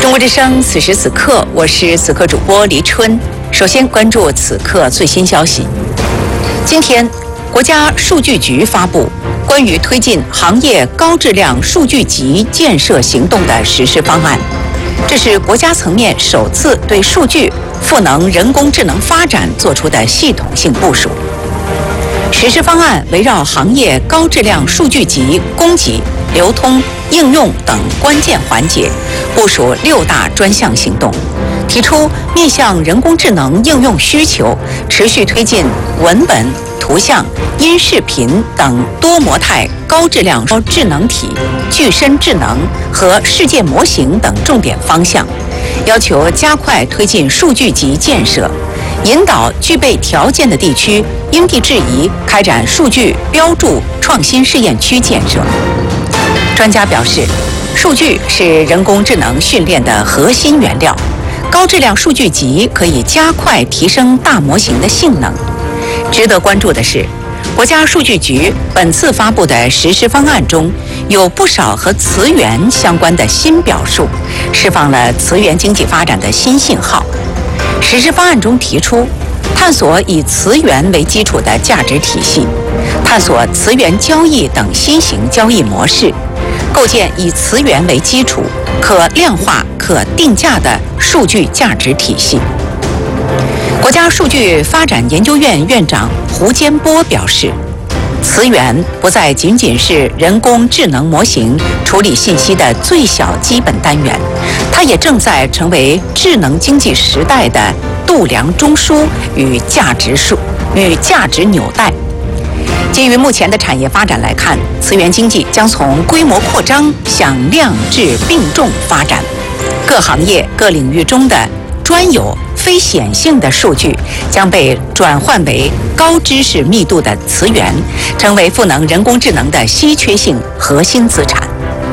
中国之声，此时此刻，我是此刻主播黎春。首先关注此刻最新消息。今天，国家数据局发布关于推进行业高质量数据集建设行动的实施方案，这是国家层面首次对数据赋能人工智能发展做出的系统性部署。实施方案围绕行业高质量数据集供给、流通、应用等关键环节，部署6大专项行动，提出面向人工智能应用需求，持续推进文本、图像、音视频等多模态高质量智能体、具身智能和世界模型等重点方向，要求加快推进数据集建设，引导具备条件的地区因地制宜开展数据标注创新试验区建设。专家表示，数据是人工智能训练的核心原料，高质量数据集可以加快提升大模型的性能。值得关注的是，国家数据局本次发布的实施方案中，有不少和词源相关的新表述，释放了词源经济发展的新信号。实施方案中提出，探索以词源为基础的价值体系，探索词源交易等新型交易模式，构建以词源为基础、可量化、可定价的数据价值体系。国家数据发展研究院院长胡坚波表示，词源不再仅仅是人工智能模型处理信息的最小基本单元，它也正在成为智能经济时代的度量中枢与价值纽带。基于目前的产业发展来看，词源经济将从规模扩张向量质并重发展，各行业各领域中的专有非显性的数据将被转换为高知识密度的词源，成为赋能人工智能的稀缺性核心资产。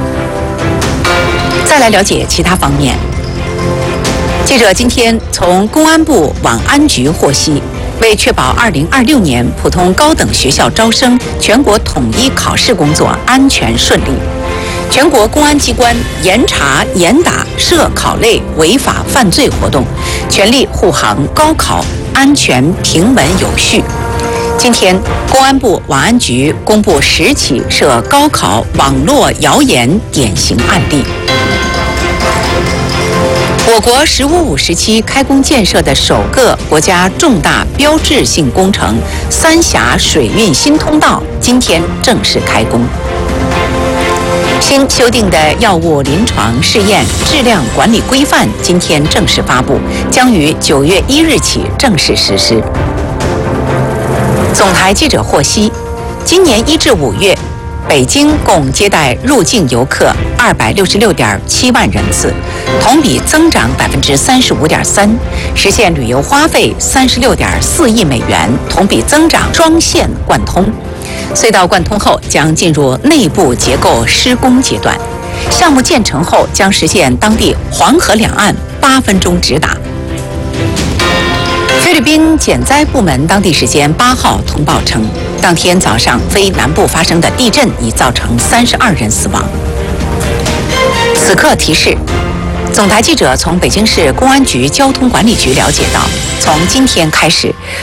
再来了解其他方面。记者今天从公安部网安局获悉，为确保2026年普通高等学校招生全国统一考试工作安全顺利，全国公安机关严查严打涉考类违法犯罪活动，全力护航高考安全平稳有序。今天，公安部网安局公布10起涉高考网络谣言典型案例。我国“十五5”时期开工建设的首个国家重大标志性工程三峡水运新通道今天正式开工。新修订的药物临床试验质量管理规范今天正式发布，将于9月1日起正式实施。总台记者获悉，今年1至5月，北京共接待入境游客266.7万人次，同比增长35.3%，实现旅游花费36.4亿美元，同比增长。双线贯通，隧道贯通后将进入内部结构施工阶段，项目建成后将实现当地黄河两岸8分钟直达。菲律宾减灾部门当地时间8号通报称，当天早上菲南部发生的地震已造成32人死亡。此刻提示，总台记者从北京市公安局交通管理局了解到，从今天开始，